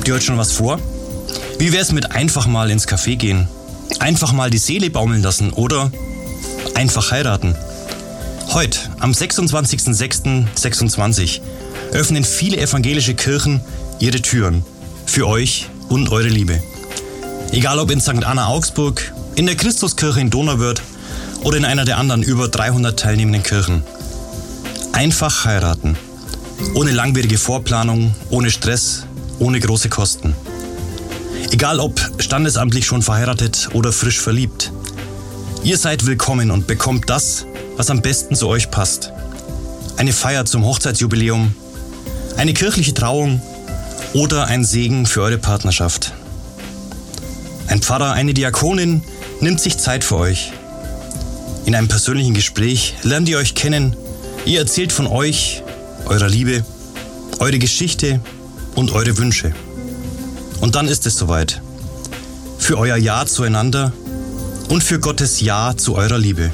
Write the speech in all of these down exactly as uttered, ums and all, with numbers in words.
Habt ihr heute schon was vor? Wie wär's mit einfach mal ins Café gehen? Einfach mal die Seele baumeln lassen oder einfach heiraten? Heute, am sechsundzwanzigsten sechsten sechsundzwanzig, öffnen viele evangelische Kirchen ihre Türen für euch und eure Liebe. Egal ob in Sankt Anna Augsburg, in der Christuskirche in Donauwörth oder in einer der anderen über dreihundert teilnehmenden Kirchen. Einfach heiraten. Ohne langwierige Vorplanung, ohne Stress, ohne große Kosten. Egal ob standesamtlich schon verheiratet oder frisch verliebt. Ihr seid willkommen und bekommt das, was am besten zu euch passt. Eine Feier zum Hochzeitsjubiläum, eine kirchliche Trauung oder ein Segen für eure Partnerschaft. Ein Pfarrer, eine Diakonin nimmt sich Zeit für euch. In einem persönlichen Gespräch lernt ihr euch kennen, ihr erzählt von euch, eurer Liebe, eure Geschichte und eure Wünsche. Und dann ist es soweit. Für euer Ja zueinander und für Gottes Ja zu eurer Liebe.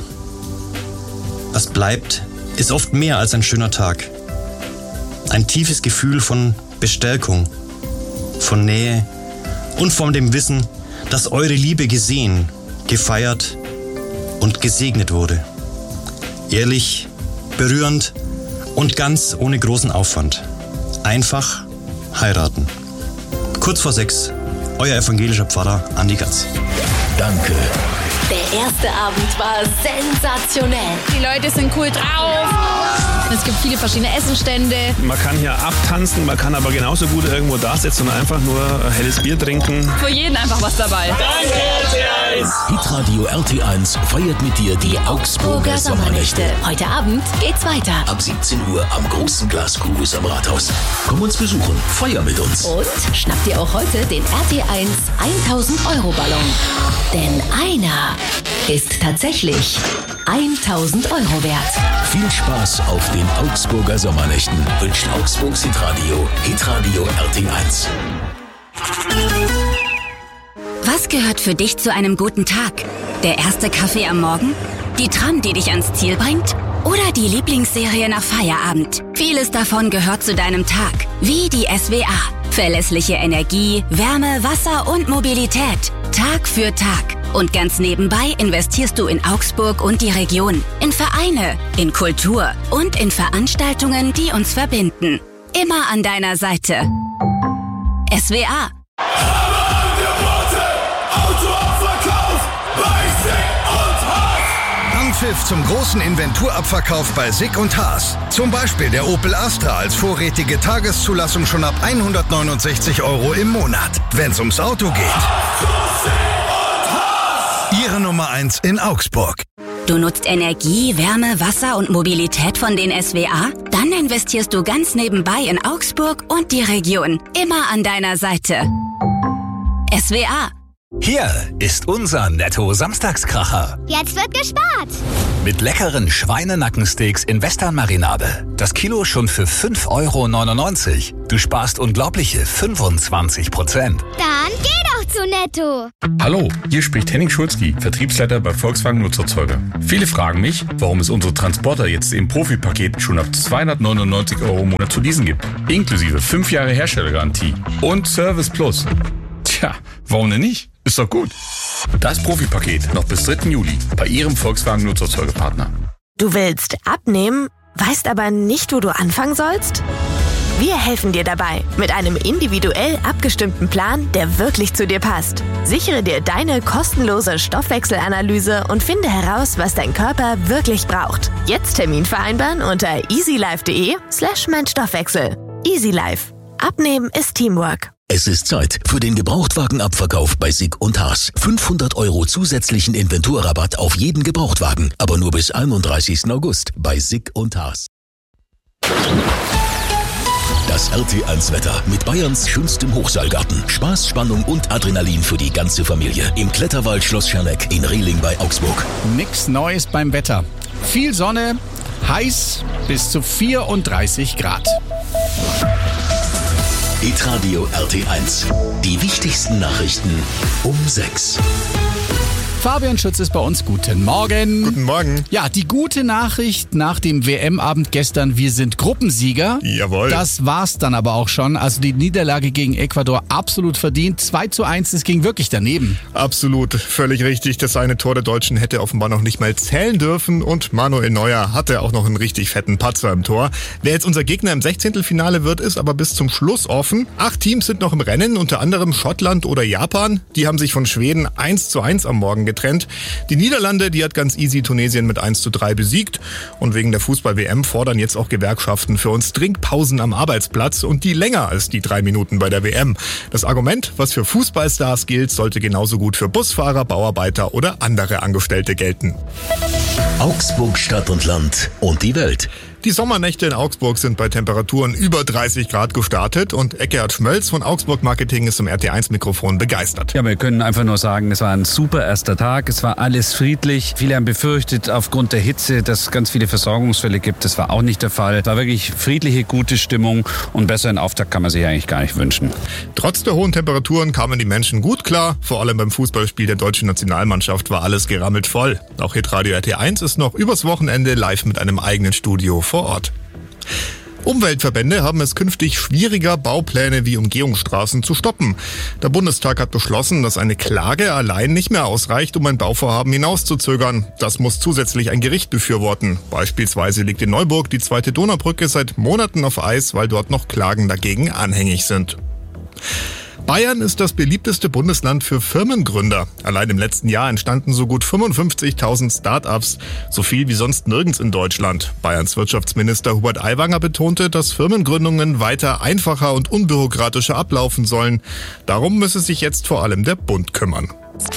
Was bleibt, ist oft mehr als ein schöner Tag. Ein tiefes Gefühl von Bestärkung, von Nähe und von dem Wissen, dass eure Liebe gesehen, gefeiert und gesegnet wurde. Ehrlich, berührend und ganz ohne großen Aufwand. Einfach heiraten. Kurz vor sechs, euer evangelischer Pfarrer Andi Gatz. Danke. Der erste Abend war sensationell. Die Leute sind cool drauf. Es gibt viele verschiedene Essenstände. Man kann hier abtanzen, man kann aber genauso gut irgendwo da sitzen und einfach nur helles Bier trinken. Für jeden einfach was dabei. Danke, R T eins. Hitradio R T eins feiert mit dir die Augsburger Sommernächte. Heute Abend geht's weiter. Ab siebzehn Uhr am großen Glaskubus am Rathaus. Komm uns besuchen, feier mit uns. Und schnapp dir auch heute den R T eins tausend Euro Ballon. Denn einer ist tatsächlich tausend Euro wert. Viel Spaß auf den Augsburger Sommernächten wünscht Augsburgs Hitradio, Hitradio R T eins. Was gehört für dich zu einem guten Tag? Der erste Kaffee am Morgen? Die Tram, die dich ans Ziel bringt? Oder die Lieblingsserie nach Feierabend? Vieles davon gehört zu deinem Tag, wie die S W A. Verlässliche Energie, Wärme, Wasser und Mobilität. Tag für Tag. Und ganz nebenbei investierst du in Augsburg und die Region, in Vereine, in Kultur und in Veranstaltungen, die uns verbinden. Immer an deiner Seite. S W A. Anpfiff zum großen Inventurabverkauf bei Sick und Haas. Zum Beispiel der Opel Astra als vorrätige Tageszulassung schon ab hundertneunundsechzig Euro im Monat. Wenn's ums Auto geht. Ihre Nummer eins in Augsburg. Du nutzt Energie, Wärme, Wasser und Mobilität von den S W A? Dann investierst du ganz nebenbei in Augsburg und die Region. Immer an deiner Seite. S W A. Hier ist unser Netto-Samstagskracher. Jetzt wird gespart. Mit leckeren Schweinenackensteaks in Western-Marinade. Das Kilo schon für fünf Euro neunundneunzig. Du sparst unglaubliche fünfundzwanzig Prozent. Dann geh doch zu Netto. Hallo, hier spricht Henning Schulzki, Vertriebsleiter bei Volkswagen Nutzerzeuger. Viele fragen mich, warum es unsere Transporter jetzt im Profi-Paket schon ab zweihundertneunundneunzig Euro im Monat zu leasen gibt. Inklusive fünf Jahre Herstellergarantie und Service Plus. Tja, warum denn nicht? Ist doch gut. Das Profi-Paket noch bis dritten Juli bei Ihrem Volkswagen Nutzerzeugerpartner. Du willst abnehmen, weißt aber nicht, wo du anfangen sollst? Wir helfen dir dabei mit einem individuell abgestimmten Plan, der wirklich zu dir passt. Sichere dir deine kostenlose Stoffwechselanalyse und finde heraus, was dein Körper wirklich braucht. Jetzt Termin vereinbaren unter easylife.de slash mein Stoffwechsel. Easylife. Abnehmen ist Teamwork. Es ist Zeit für den Gebrauchtwagenabverkauf bei Sick und Haas. fünfhundert Euro zusätzlichen Inventurrabatt auf jeden Gebrauchtwagen, aber nur bis einunddreißigsten August bei Sick und Haas. Das R T eins Wetter mit Bayerns schönstem Hochseilgarten. Spaß, Spannung und Adrenalin für die ganze Familie. Im Kletterwald Schloss Scherneck in Rehling bei Augsburg. Nix Neues beim Wetter. Viel Sonne, heiß bis zu vierunddreißig Grad. Hitradio R T eins. Die wichtigsten Nachrichten um sechs. Fabian Schütz ist bei uns. Guten Morgen. Guten Morgen. Ja, die gute Nachricht nach dem W M-Abend gestern, wir sind Gruppensieger. Jawohl. Das war's dann aber auch schon. Also die Niederlage gegen Ecuador absolut verdient. zwei zu eins, das ging wirklich daneben. Absolut, völlig richtig. Das eine Tor der Deutschen hätte offenbar noch nicht mal zählen dürfen und Manuel Neuer hatte auch noch einen richtig fetten Patzer im Tor. Wer jetzt unser Gegner im Sechzehntelfinale wird, ist aber bis zum Schluss offen. Acht Teams sind noch im Rennen, unter anderem Schottland oder Japan. Die haben sich von Schweden eins zu eins am Morgen getrennt. Die Niederlande, die hat ganz easy Tunesien mit eins zu drei besiegt. Und wegen der Fußball-W M fordern jetzt auch Gewerkschaften für uns Trinkpausen am Arbeitsplatz und die länger als die drei Minuten bei der W M. Das Argument, was für Fußballstars gilt, sollte genauso gut für Busfahrer, Bauarbeiter oder andere Angestellte gelten. Augsburg, Stadt und Land und die Welt. Die Sommernächte in Augsburg sind bei Temperaturen über dreißig Grad gestartet und Eckhard Schmölz von Augsburg Marketing ist zum R T eins Mikrofon begeistert. Ja, wir können einfach nur sagen, es war ein super erster Tag, es war alles friedlich. Viele haben befürchtet aufgrund der Hitze, dass es ganz viele Versorgungsfälle gibt. Das war auch nicht der Fall. Es war wirklich friedliche, gute Stimmung und besseren Auftakt kann man sich eigentlich gar nicht wünschen. Trotz der hohen Temperaturen kamen die Menschen gut klar. Vor allem beim Fußballspiel der deutschen Nationalmannschaft war alles gerammelt voll. Auch Hitradio R T eins ist noch übers Wochenende live mit einem eigenen Studio vor Ort. Umweltverbände haben es künftig schwieriger, Baupläne wie Umgehungsstraßen zu stoppen. Der Bundestag hat beschlossen, dass eine Klage allein nicht mehr ausreicht, um ein Bauvorhaben hinauszuzögern. Das muss zusätzlich ein Gericht befürworten. Beispielsweise liegt in Neuburg die zweite Donaubrücke seit Monaten auf Eis, weil dort noch Klagen dagegen anhängig sind. Bayern ist das beliebteste Bundesland für Firmengründer. Allein im letzten Jahr entstanden so gut fünfundfünfzigtausend Start-ups, so viel wie sonst nirgends in Deutschland. Bayerns Wirtschaftsminister Hubert Aiwanger betonte, dass Firmengründungen weiter einfacher und unbürokratischer ablaufen sollen. Darum müsse sich jetzt vor allem der Bund kümmern.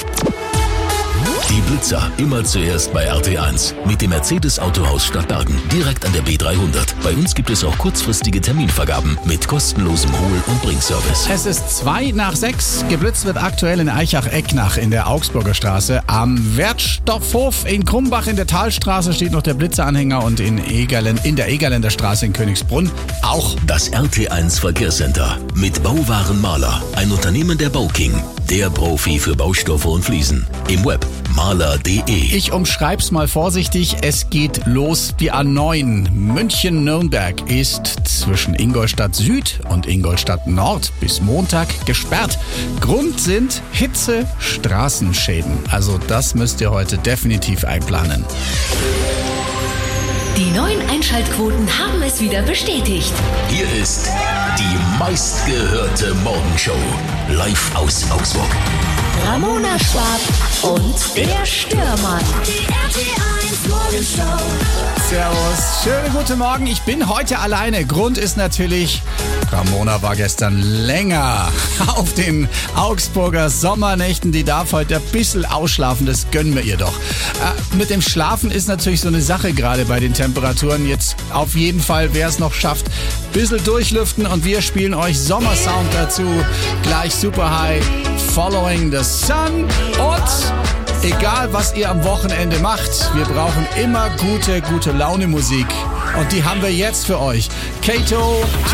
Die Blitzer, immer zuerst bei R T eins. Mit dem Mercedes-Autohaus Stadtbergen, direkt an der B dreihundert. Bei uns gibt es auch kurzfristige Terminvergaben mit kostenlosem Hol- und Bringservice. Es ist zwei nach sechs. Geblitzt wird aktuell in Eichach-Ecknach in der Augsburger Straße. Am Wertstoffhof in Krumbach in der Talstraße steht noch der Blitzeranhänger und in, Egerlen, in der Egerländer Straße in Königsbrunn auch. Das R T eins Verkehrscenter mit Bauwaren Maler, ein Unternehmen der Bauking. Der Profi für Baustoffe und Fliesen. Im Web maler punkt de. Ich umschreib's mal vorsichtig. Es geht los. Die A neun München-Nürnberg ist zwischen Ingolstadt Süd und Ingolstadt Nord bis Montag gesperrt. Grund sind Hitze, Straßenschäden. Also das müsst ihr heute definitiv einplanen. Die neuen Einschaltquoten haben es wieder bestätigt. Hier ist die meistgehörte Morgenshow. Live aus Augsburg. Ramona Schwab und der Störmann. Die R T eins Morgenshow. Servus, schönen guten Morgen. Ich bin heute alleine. Grund ist natürlich, Ramona war gestern länger auf den Augsburger Sommernächten. Die darf heute ein bisschen ausschlafen, das gönnen wir ihr doch. Äh, mit dem Schlafen ist natürlich so eine Sache, gerade bei den Temperaturen. Jetzt auf jeden Fall, wer es noch schafft, ein bisschen durchlüften und wir spielen euch Sommersound dazu. Gleich Super High, Following the Sun und egal, was ihr am Wochenende macht, wir brauchen immer gute, gute Laune Musik. Und die haben wir jetzt für euch. Kato